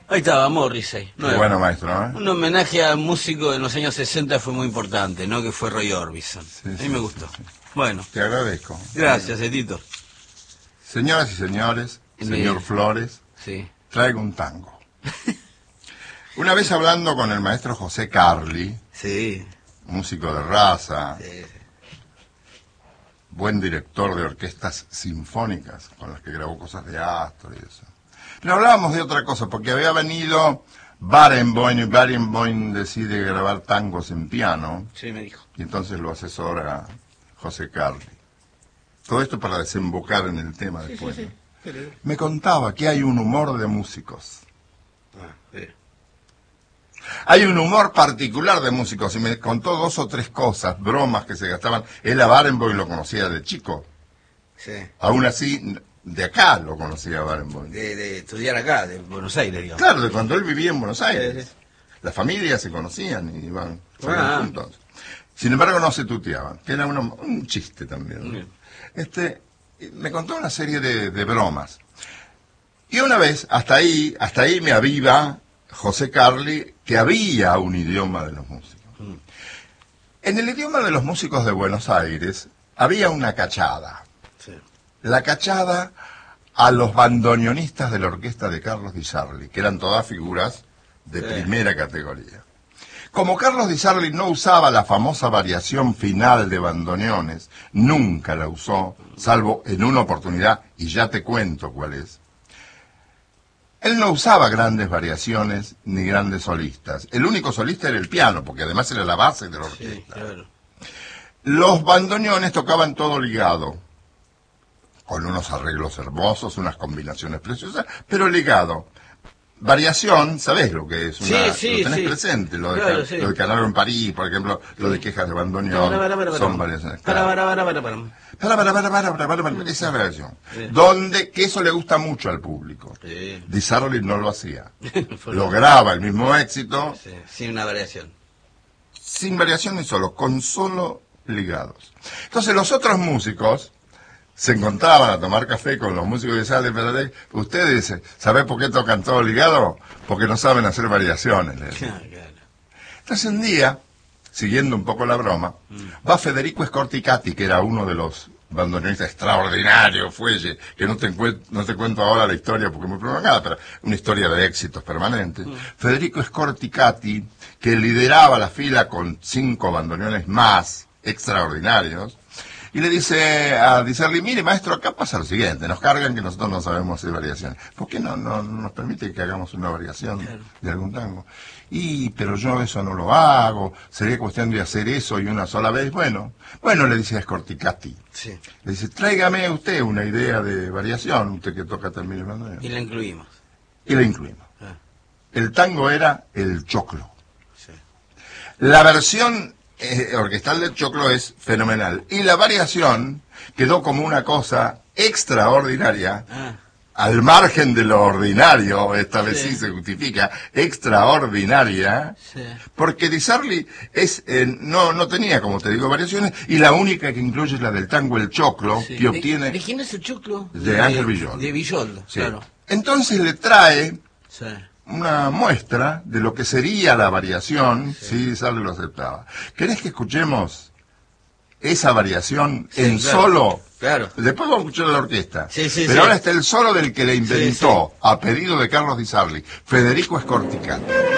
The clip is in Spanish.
Ahí estaba, Morrissey. Qué bueno, maestro, ¿eh? Un homenaje a un músico de los años 60 fue muy importante, ¿no? Que fue Roy Orbison. Sí, A mí sí, me gustó. sí. Bueno, Te agradezco. gracias, Etito. Señoras y señores, señor Flores, Sí. traigo un tango. Una vez hablando con el maestro José Carli, Sí. músico de raza, Sí. buen director de orquestas sinfónicas, con las que grabó cosas de Astor y eso. Pero hablábamos de otra cosa, porque había venido Barenboim, y Barenboim decide grabar tangos en piano, Sí, me dijo. y entonces lo asesora José Carli. Todo esto para desembocar en el tema después. sí. ¿No? Me contaba que hay un humor de músicos. Sí. Hay un humor particular de músicos, y me contó 2 o 3 cosas, bromas que se gastaban. Él a Barenboim lo conocía de chico. Sí. Aún así, de acá lo conocía Barenboim. De estudiar acá, de Buenos Aires, digamos. Claro, de cuando él vivía en Buenos Aires. Sí. Las familias se conocían y iban Ah. juntos. Sin embargo, no se tuteaban, que era un chiste también. Bien. Me contó una serie de bromas. Y una vez, hasta ahí me aviva José Carli, que había un idioma de los músicos. En el idioma de los músicos de Buenos Aires había una cachada. Sí. La cachada a los bandoneonistas de la orquesta de Carlos Di Sarli, que eran todas figuras de primera categoría. Como Carlos Di Sarli no usaba la famosa variación final de bandoneones, nunca la usó, salvo en una oportunidad, y ya te cuento cuál es. Él no usaba grandes variaciones ni grandes solistas. El único solista era el piano, porque además era la base de la orquesta. Sí, claro. Los bandoneones tocaban todo ligado, con unos arreglos hermosos, unas combinaciones preciosas, pero ligado. Variación, ¿sabés lo que es? Sí, lo tenés presente, lo de, Claro, sí. lo de Canaro en París, por ejemplo, lo de Quejas de Bandoneón, son variaciones. Claro. Esa variación. Sí. Que eso le gusta mucho al público. Sí. Di Sarli no lo hacía. Lograba el mismo éxito, Sí, sin una variación. sin variación ni solo, con solo ligados. Entonces los otros músicos se encontraban a tomar café con los músicos de Sal de Peradec. Ustedes dicen, ¿sabés por qué tocan todo ligado? Porque no saben hacer variaciones. Claro. Entonces un día, siguiendo un poco la broma, va Federico Scorticati, que era uno de los bandoneonistas extraordinarios, fuelle, que no te cuento ahora la historia porque es muy prolongada, pero una historia de éxitos permanentes. Federico Scorticati, que lideraba la fila con 5 bandoneones más extraordinarios, y le dice a Di Sarli, mire maestro, acá pasa lo siguiente, nos cargan que nosotros no sabemos hacer variaciones. ¿Por qué no nos permite que hagamos una variación de algún tango? Pero yo eso no lo hago, sería cuestión de hacer eso y una sola vez. Bueno, le dice a Scorticati. Sí. Le dice, tráigame usted una idea de variación, usted que toca también el bandoneón. Y la incluimos. Y la incluimos. Ah. El tango era el choclo. Sí. La versión orquestal del choclo es fenomenal. Y la variación quedó como una cosa extraordinaria, al margen de lo ordinario, esta vez sí se justifica, extraordinaria, porque Di Sarli no tenía, como te digo, variaciones, y la única que incluye es la del tango El Choclo, que obtiene... ¿De quién es el choclo? De Ángel Villoldo. De Villoldo, Sí. claro. Entonces le trae Sí. una muestra de lo que sería la variación, si Sarli lo aceptaba. ¿Querés que escuchemos esa variación en claro, solo? Claro. Después vamos a escuchar la orquesta. Sí, Pero ahora está el solo del que le inventó, a pedido de Carlos Di Sarli, Federico Scorticati.